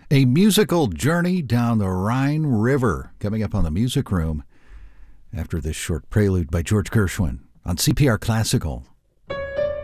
A musical journey down the Rhine River coming up on the Music Room after this short prelude by George Gershwin on CPR Classical.